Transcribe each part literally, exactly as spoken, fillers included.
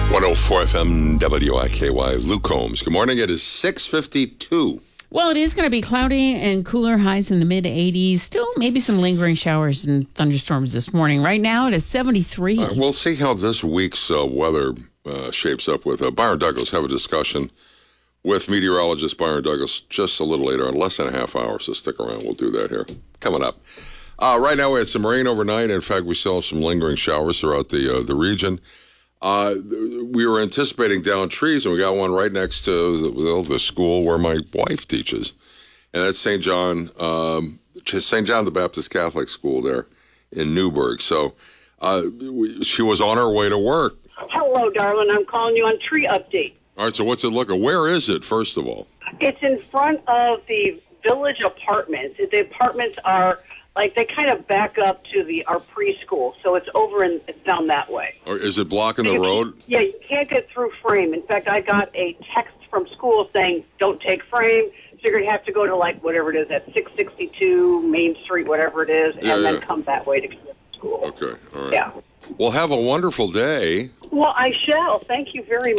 one oh four F M W I K Y. Luke Combs. Good morning. It is six fifty-two. Well, it is going to be cloudy and cooler, highs in the mid eighties. Still maybe some lingering showers and thunderstorms this morning. Right now it is seventy-three. Uh, we'll see how this week's uh, weather uh, shapes up with uh, Byron Douglas. Have a discussion with meteorologist Byron Douglas just a little later, in less than a half hour. So stick around. We'll do that here. Coming up. Uh, right now we had some rain overnight. In fact, we still have some lingering showers throughout the uh, the region. Uh, we were anticipating down trees, and we got one right next to the, well, the school where my wife teaches. And that's Saint John, um, Saint John the Baptist Catholic School there in Newburgh. So uh, we, she was on her way to work. Hello, darling. I'm calling you on tree update. All right, so what's it looking? Where is it, first of all? It's in front of the village apartments. The apartments are... Like, they kind of back up to the our preschool, so it's over and it's down that way. Or is it blocking the road? Yeah, you can't get through Frame. In fact, I got a text from school saying, don't take Frame. So you're going to have to go to, like, whatever it is, at six sixty-two Main Street, whatever it is, yeah, and yeah. then come that way to get to school. Okay, all right. Yeah. Well, have a wonderful day. Well, I shall. Thank you very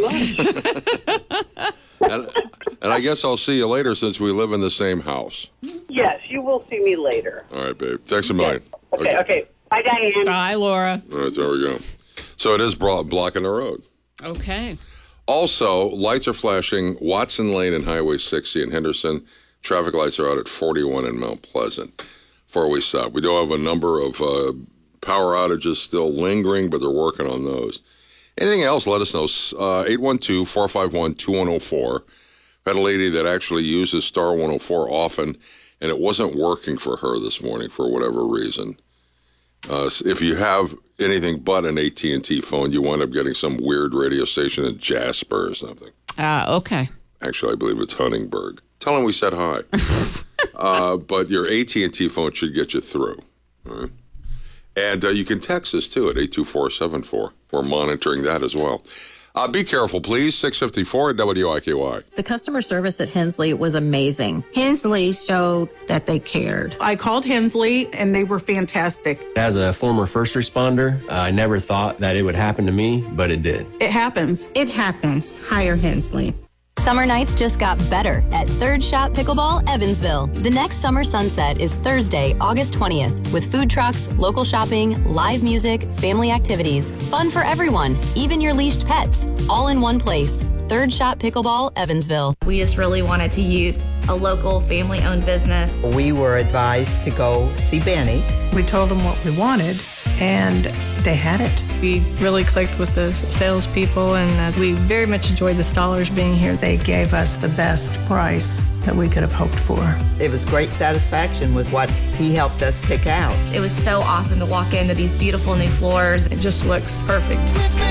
much. and, and I guess I'll see you later since we live in the same house. Yes, you will see me later. All right, babe. Thanks a million. Okay, okay. okay. Bye, Diane. Bye, Laura. All right, there we go. So it is bro- blocking the road. Okay. Also, lights are flashing Watson Lane and Highway sixty in Henderson. Traffic lights are out at forty-one in Mount Pleasant before we stop. We do have a number of uh, power outages still lingering, but they're working on those. Anything else, let us know. Uh, eight one two, four five one, two one oh four. Had a lady that actually uses Star one oh four often, and it wasn't working for her this morning for whatever reason. Uh, if you have anything but an A T and T phone, you wind up getting some weird radio station in Jasper or something. Ah, uh, okay. Actually, I believe it's Huntingburg. Tell them we said hi. uh, but your A T and T phone should get you through. All right? And uh, you can text us, too, at eight two four seven four. We're monitoring that as well. Uh, be careful, please. six fifty-four at W I K Y. The customer service at Hensley was amazing. Hensley showed that they cared. I called Hensley, and they were fantastic. As a former first responder, uh, I never thought that it would happen to me, but it did. It happens. It happens. Hire Hensley. Summer nights just got better at Third Shot Pickleball, Evansville. The next summer sunset is Thursday, August twentieth, with food trucks, local shopping, live music, family activities. Fun for everyone, even your leashed pets, all in one place. Third Shot Pickleball, Evansville. We just really wanted to use a local family-owned business. We were advised to go see Benny. We told them what we wanted, and they had it. We really clicked with the salespeople, and uh, we very much enjoyed the Stollers being here. They gave us the best price that we could have hoped for. It was great satisfaction with what he helped us pick out. It was so awesome to walk into these beautiful new floors. It just looks perfect.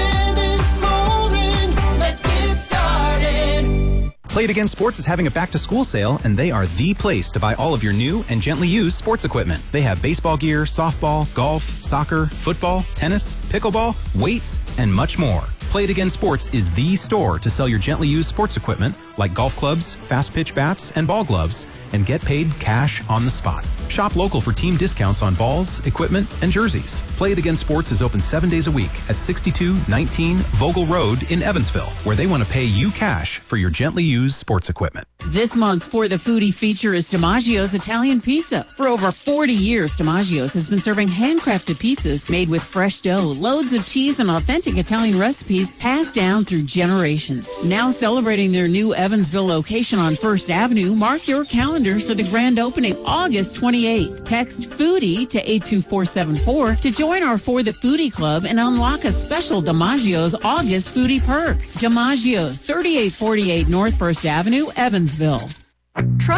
Play It Again Sports is having a back-to-school sale, and they are the place to buy all of your new and gently used sports equipment. They have baseball gear, softball, golf, soccer, football, tennis, pickleball, weights, and much more. Play It Again Sports is the store to sell your gently used sports equipment like golf clubs, fast pitch bats, and ball gloves, and get paid cash on the spot. Shop local for team discounts on balls, equipment, and jerseys. Play It Again Sports is open seven days a week at sixty-two nineteen Vogel Road in Evansville, where they want to pay you cash for your gently used sports equipment. This month's For the Foodie feature is DiMaggio's Italian Pizza. For over forty years, DiMaggio's has been serving handcrafted pizzas made with fresh dough, loads of cheese, and authentic Italian recipes passed down through generations. Now celebrating their new Evansville location on First Avenue, mark your calendars for the grand opening August twenty-eighth. Text FOODIE to eight two four seven four to join our For the Foodie Club and unlock a special DiMaggio's August Foodie perk. DiMaggio's, thirty-eight forty-eight North First Avenue, Evansville. Trust